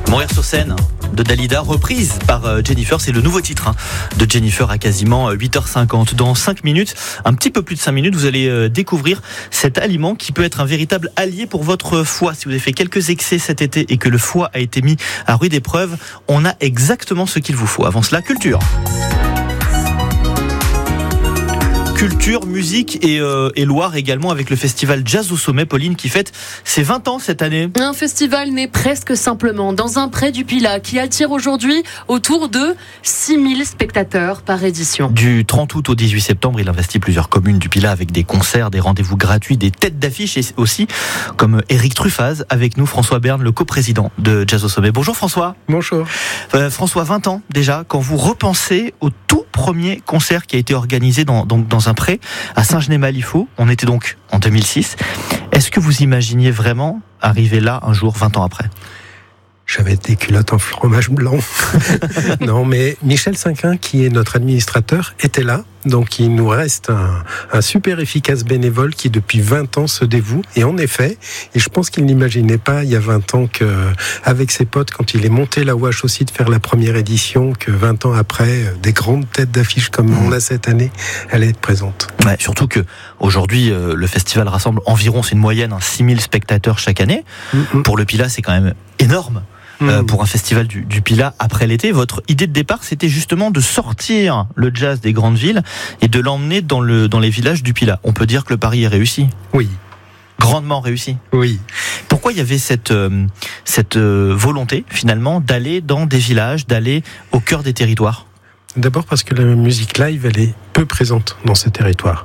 Mourir sur scène de Dalida, reprise par Jennifer. C'est le nouveau titre de Jennifer à quasiment 8h50. Dans 5 minutes, un petit peu plus de 5 minutes, vous allez découvrir cet aliment qui peut être un véritable allié pour votre foie. Si vous avez fait quelques excès cet été et que le foie a été mis à rude épreuve, on a exactement ce qu'il vous faut. Avant cela, culture. Culture, musique et Loire également avec le festival Jazz au sommet, Pauline, qui fête ses 20 ans cette année. Un festival né presque simplement dans un pré du Pilat qui attire aujourd'hui autour de 6000 spectateurs par édition. Du 30 août au 18 septembre, il investit plusieurs communes du Pilat avec des concerts, des rendez-vous gratuits, des têtes d'affiche et aussi comme Éric Truffaz avec nous, François Berne, le coprésident de Jazz au sommet. Bonjour François. Bonjour. François, 20 ans déjà, quand vous repensez au tout premier concert qui a été organisé dans un pré à Saint-Genis-Malifaux, on était donc en 2006. Est-ce que vous imaginiez vraiment arriver là un jour, 20 ans après ? J'avais des culottes en fromage blanc. Non, mais Michel Cinquin, qui est notre administrateur, était là. Donc il nous reste un super efficace bénévole qui depuis 20 ans se dévoue. Et en effet, et je pense qu'il n'imaginait pas il y a 20 ans qu'avec ses potes, quand il est monté la Wash aussi de faire la première édition, que 20 ans après, des grandes têtes d'affiche comme on a cette année, allaient être présentes. Ouais, surtout que aujourd'hui, le festival rassemble environ, c'est une moyenne, 6000 spectateurs chaque année. Pour le Pilat, c'est quand même énorme. Pour un festival du Pilat après l'été. Votre idée de départ, c'était justement de sortir le jazz des grandes villes et de l'emmener dans les villages du Pilat. On peut dire que le pari est réussi. Oui. Grandement réussi. Oui. Pourquoi il y avait cette volonté, finalement, d'aller dans des villages, d'aller au cœur des territoires ? D'abord parce que la musique live, elle est peu présente dans ces territoires.